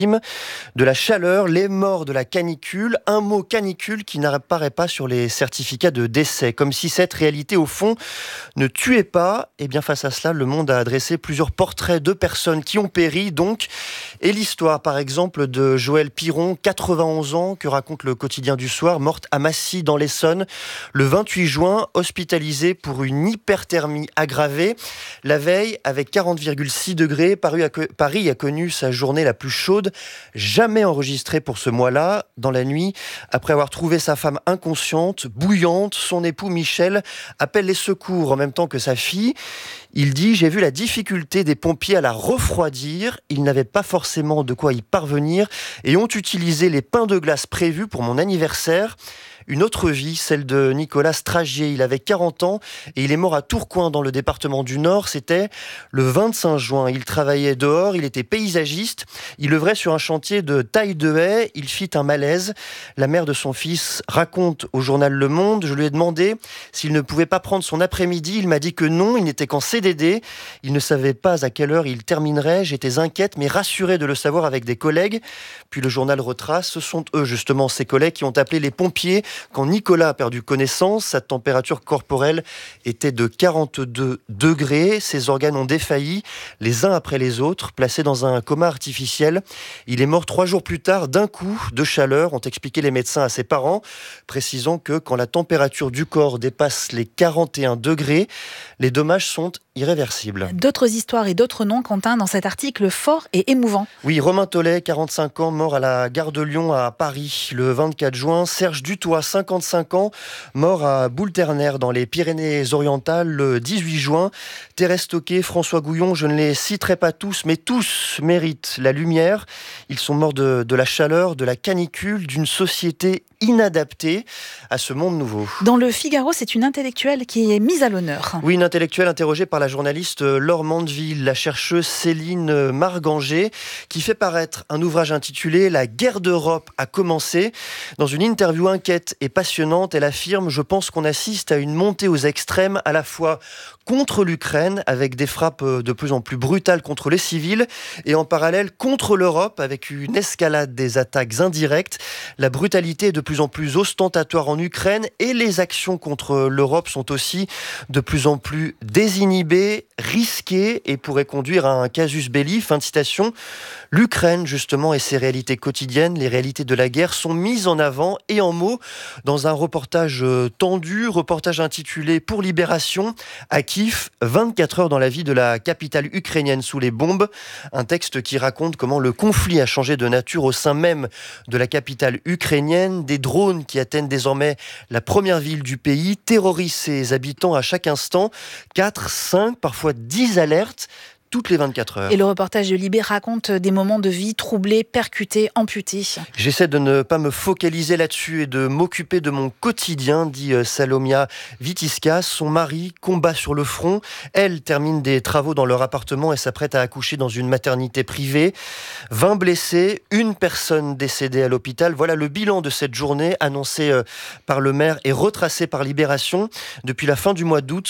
de la chaleur, les morts de la canicule, un mot canicule qui n'apparaît pas sur les certificats de décès, comme si cette réalité au fond ne tuait pas. Et bien face à cela, Le Monde a dressé plusieurs portraits de personnes qui ont péri donc, et l'histoire par exemple de Joëlle Piron, 91 ans, que raconte le quotidien du soir, morte à Massy dans l'Essonne, le 28 juin, hospitalisée pour une hyperthermie aggravée. La veille, avec 40,6 degrés, Paris a connu sa journée la plus chaude jamais enregistré pour ce mois-là. Dans la nuit, après avoir trouvé sa femme inconsciente, bouillante, son époux Michel appelle les secours en même temps que sa fille. Il dit « J'ai vu la difficulté des pompiers à la refroidir. Ils n'avaient pas forcément de quoi y parvenir et ont utilisé les pains de glace prévus pour mon anniversaire. » Une autre vie, celle de Nicolas Stragier. Il avait 40 ans et il est mort à Tourcoing dans le département du Nord. C'était le 25 juin. Il travaillait dehors, il était paysagiste. Il œuvrait sur un chantier de taille de haie. Il fit un malaise. La mère de son fils raconte au journal Le Monde. Je lui ai demandé s'il ne pouvait pas prendre son après-midi. Il m'a dit que non, il n'était qu'en CDD. Il ne savait pas à quelle heure il terminerait. J'étais inquiète mais rassurée de le savoir avec des collègues. Puis le journal retrace. Ce sont eux justement, ces collègues, qui ont appelé les pompiers quand Nicolas a perdu connaissance. Sa température corporelle était de 42 degrés. Ses organes ont défailli, les uns après les autres, placés dans un coma artificiel. Il est mort 3 jours plus tard d'un coup de chaleur, ont expliqué les médecins à ses parents, précisant que quand la température du corps dépasse les 41 degrés, les dommages sont irréversibles. D'autres histoires et d'autres noms, Quentin, dans cet article fort et émouvant. Oui, Romain Tollet, 45 ans, mort à la gare de Lyon à Paris le 24 juin. Serge Dutoit, 55 ans, mort à Boulterner dans les Pyrénées-Orientales le 18 juin. Thérèse Toquet, François Gouillon, je ne les citerai pas tous, mais tous méritent la lumière. Ils sont morts de la chaleur, de la canicule, d'une société inadaptée à ce monde nouveau. Dans le Figaro, c'est une intellectuelle qui est mise à l'honneur. Oui, une intellectuelle interrogée par la journaliste Laure Mandeville, la chercheuse Céline Marganger, qui fait paraître un ouvrage intitulé « La guerre d'Europe a commencé ». Dans une interview inquiète et passionnante, elle affirme « Je pense qu'on assiste à une montée aux extrêmes, à la fois contre l'Ukraine, avec des frappes de plus en plus brutales contre les civils, et en parallèle contre l'Europe, avec une escalade des attaques indirectes. La brutalité est de plus en plus ostentatoire en Ukraine, et les actions contre l'Europe sont aussi de plus en plus désinhibées, risquées, et pourraient conduire à un casus belli ». Fin de citation. L'Ukraine, justement, et ses réalités quotidiennes, les réalités de la guerre, sont mises en avant et en mots dans un reportage tendu, reportage intitulé « Pour Libération » à Kiev, 24 heures dans la vie de la capitale ukrainienne sous les bombes. Un texte qui raconte comment le conflit a changé de nature au sein même de la capitale ukrainienne. Des drones qui atteignent désormais la première ville du pays terrorisent ses habitants à chaque instant. 4, 5, parfois 10 alertes toutes les 24 heures. Et le reportage de Libé raconte des moments de vie troublés, percutés, amputés. J'essaie de ne pas me focaliser là-dessus et de m'occuper de mon quotidien, dit Salomia Vitiska. Son mari combat sur le front. Elle termine des travaux dans leur appartement et s'apprête à accoucher dans une maternité privée. 20 blessés, une personne décédée à l'hôpital. Voilà le bilan de cette journée annoncé par le maire et retracé par Libération. Depuis la fin du mois d'août,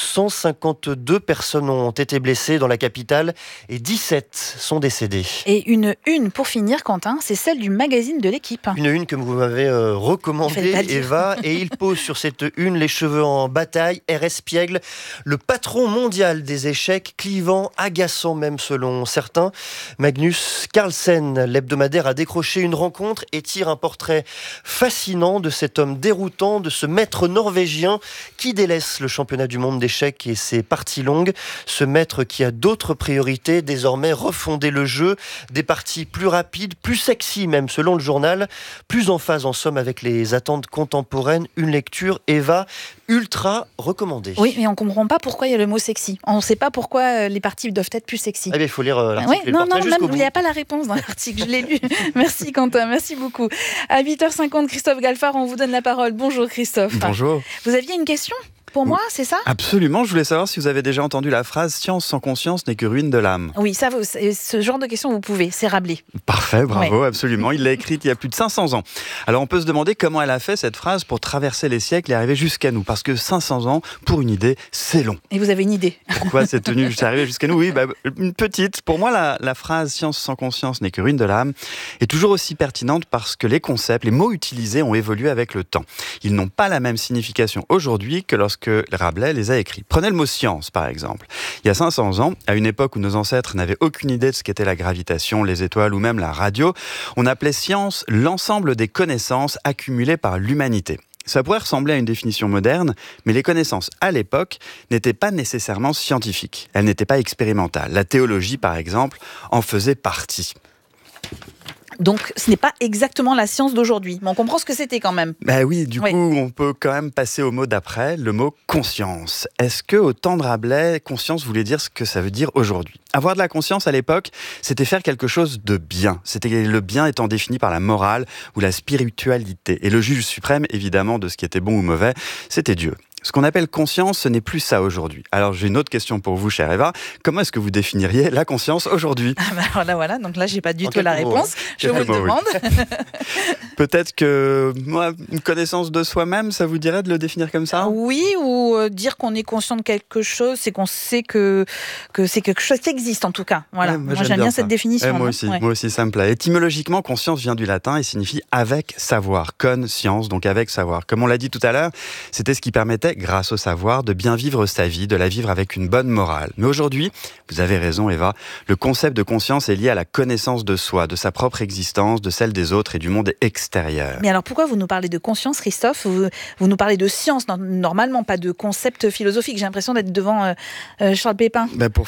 152 personnes ont été blessées dans la capitale et 17 sont décédés. Et une pour finir, Quentin, c'est celle du magazine de l'Équipe. Une que vous m'avez recommandée, Eva, et il pose sur cette une les cheveux en bataille. R.S. Piègle, le patron mondial des échecs, clivant, agaçant même selon certains. Magnus Carlsen, l'hebdomadaire, a décroché une rencontre et tire un portrait fascinant de cet homme déroutant, de ce maître norvégien qui délaisse le championnat du monde d'échecs et ses parties longues. Ce maître qui a d'autres priorités, désormais refonder le jeu, des parties plus rapides, plus sexy même selon le journal, plus en phase en somme avec les attentes contemporaines. Une lecture, Eva, ultra recommandée. Oui, mais on ne comprend pas pourquoi il y a le mot sexy. On ne sait pas pourquoi les parties doivent être plus sexy. Ah, il faut lire l'article et le portrait jusqu'au bout. Il n'y a pas la réponse dans l'article, je l'ai lu. Merci Quentin, merci beaucoup. À 8h50, Christophe Galfard, on vous donne la parole. Bonjour Christophe. Bonjour. Vous aviez une question ? Pour moi, c'est ça ? Absolument, je voulais savoir si vous avez déjà entendu la phrase « Science sans conscience n'est que ruine de l'âme ». Oui, ça, ce genre de questions, vous pouvez, c'est Rabelais. Parfait, bravo, absolument. Il l'a écrite il y a plus de 500 ans. Alors on peut se demander comment elle a fait cette phrase pour traverser les siècles et arriver jusqu'à nous. Parce que 500 ans, pour une idée, c'est long. Et vous avez une idée ? Pourquoi c'est arrivé jusqu'à nous ? Oui, une petite. Pour moi, la phrase « Science sans conscience n'est que ruine de l'âme » est toujours aussi pertinente parce que les concepts, les mots utilisés ont évolué avec le temps. Ils n'ont pas la même signification aujourd'hui que lorsque Rabelais les a écrits. Prenez le mot science, par exemple. Il y a 500 ans, à une époque où nos ancêtres n'avaient aucune idée de ce qu'était la gravitation, les étoiles ou même la radio, on appelait science l'ensemble des connaissances accumulées par l'humanité. Ça pourrait ressembler à une définition moderne, mais les connaissances à l'époque n'étaient pas nécessairement scientifiques. Elles n'étaient pas expérimentales. La théologie, par exemple, en faisait partie. Donc, ce n'est pas exactement la science d'aujourd'hui. Mais on comprend ce que c'était quand même. Oui, du coup, on peut quand même passer au mot d'après, le mot conscience. Est-ce qu'au temps de Rabelais, conscience voulait dire ce que ça veut dire aujourd'hui ? Avoir de la conscience à l'époque, c'était faire quelque chose de bien. C'était le bien étant défini par la morale ou la spiritualité. Et le juge suprême, évidemment, de ce qui était bon ou mauvais, c'était Dieu. Ce qu'on appelle conscience, ce n'est plus ça aujourd'hui. Alors j'ai une autre question pour vous, chère Eva. Comment est-ce que vous définiriez la conscience aujourd'hui ? Voilà. Donc là, j'ai pas du tout la réponse. Je vous le demande. Peut-être que moi, une connaissance de soi-même, ça vous dirait de le définir comme ça ? Oui, ou dire qu'on est conscient de quelque chose, c'est qu'on sait que c'est quelque chose qui existe en tout cas. Voilà. Moi j'aime bien cette définition. Moi aussi, ça me plaît. Étymologiquement, conscience vient du latin et signifie avec savoir, con science, donc avec savoir. Comme on l'a dit tout à l'heure, c'était ce qui permettait, grâce au savoir, de bien vivre sa vie, de la vivre avec une bonne morale. Mais aujourd'hui, vous avez raison Eva, le concept de conscience est lié à la connaissance de soi, de sa propre existence, de celle des autres et du monde extérieur. Mais alors pourquoi vous nous parlez de conscience, Christophe ? Vous nous parlez de science, normalement pas de concept philosophique. J'ai l'impression d'être devant Charles Pépin.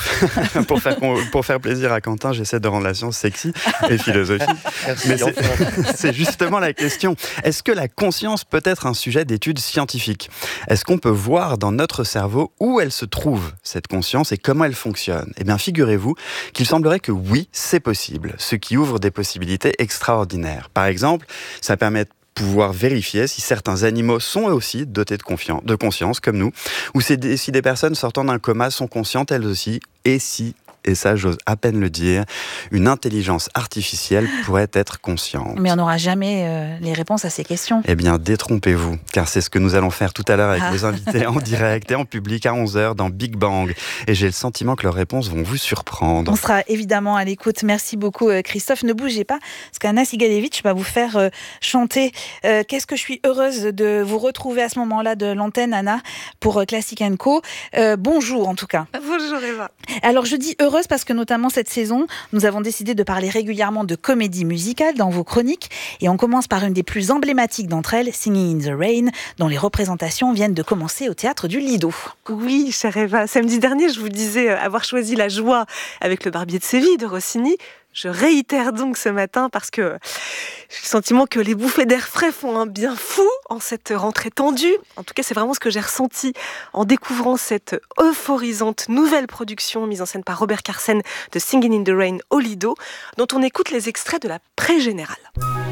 Pour faire plaisir à Quentin, j'essaie de rendre la science sexy et philosophique. Mais c'est justement la question. Est-ce que la conscience peut être un sujet d'étude scientifique ? Est-ce qu'on peut voir dans notre cerveau où elle se trouve, cette conscience, et comment elle fonctionne ? Eh bien, figurez-vous qu'il semblerait que oui, c'est possible, ce qui ouvre des possibilités extraordinaires. Par exemple, ça permet de pouvoir vérifier si certains animaux sont eux aussi dotés de conscience, comme nous, ou si des personnes sortant d'un coma sont conscientes elles aussi, et ça, j'ose à peine le dire, une intelligence artificielle pourrait être consciente. Mais on n'aura jamais les réponses à ces questions. Eh bien, détrompez-vous, car c'est ce que nous allons faire tout à l'heure avec nos invités en direct et en public à 11h dans Big Bang. Et j'ai le sentiment que leurs réponses vont vous surprendre. On sera évidemment à l'écoute. Merci beaucoup, Christophe. Ne bougez pas, parce qu'Anna Sigalevitch va vous faire chanter « Qu'est-ce que je suis heureuse de vous retrouver à ce moment-là de l'antenne, Anna, pour Classic & Co. » Bonjour, en tout cas. Bonjour, Eva. Alors, je dis heureuse parce que notamment cette saison, nous avons décidé de parler régulièrement de comédie musicale dans vos chroniques et on commence par une des plus emblématiques d'entre elles, Singing in the Rain, dont les représentations viennent de commencer au théâtre du Lido. Oui, chère Eva, samedi dernier, je vous disais avoir choisi la joie avec le Barbier de Séville de Rossini. Je réitère donc ce matin parce que j'ai le sentiment que les bouffées d'air frais font un bien fou en cette rentrée tendue. En tout cas, c'est vraiment ce que j'ai ressenti en découvrant cette euphorisante nouvelle production mise en scène par Robert Carsen de Singing in the Rain au Lido, dont on écoute les extraits de la pré-générale.